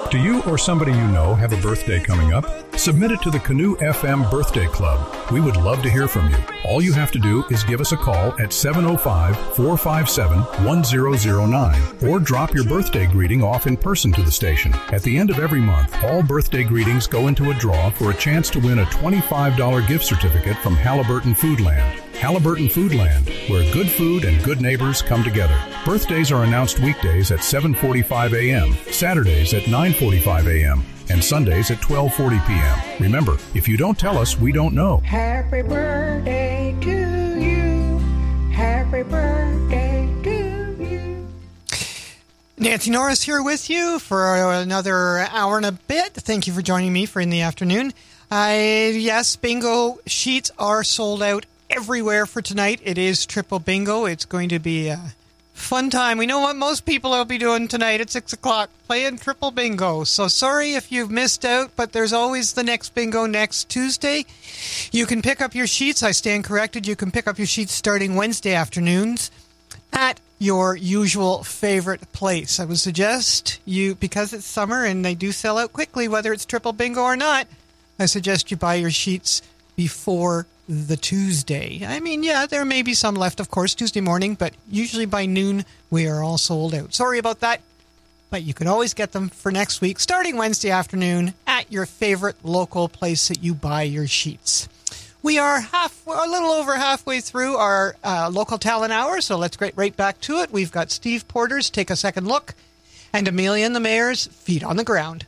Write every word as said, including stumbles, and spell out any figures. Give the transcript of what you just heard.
Do you or somebody you know have a birthday coming up? Submit it to the Canoe F M Birthday Club. We would love to hear from you. All you have to do is give us a call at seven oh five, four five seven, one oh oh nine or drop your birthday greeting off in person to the station. At the end of every month, all birthday greetings go into a draw for a chance to win a twenty-five dollars gift certificate from Halliburton Foodland. Halliburton Foodland, where good food and good neighbors come together. Birthdays are announced weekdays at seven forty-five a.m., Saturdays at nine forty-five a.m., and Sundays at twelve forty p.m. Remember, if you don't tell us, we don't know. Happy birthday to you. Happy birthday to you. Nancy Norris here with you for another hour and a bit. Thank you for joining me for In the Afternoon. Uh, yes, bingo sheets are sold out everywhere for tonight. It is triple bingo. It's going to be a fun time. We know what most people will be doing tonight at six o'clock, playing triple bingo. So sorry if you've missed out, but there's always the next bingo next Tuesday. You can pick up your sheets. I stand corrected. You can pick up your sheets starting Wednesday afternoons at your usual favorite place. I would suggest you, because it's summer and they do sell out quickly, whether it's triple bingo or not, I suggest you buy your sheets before the Tuesday. I mean, yeah, there may be some left, of course, Tuesday morning, but usually by noon, we are all sold out. Sorry about that, but you can always get them for next week, starting Wednesday afternoon at your favorite local place that you buy your sheets. We are half, a little over halfway through our uh, local talent hour, so let's get right back to it. We've got Steve Porter's Take a Second Look and Amelia and the Mayor's Feet on the Ground.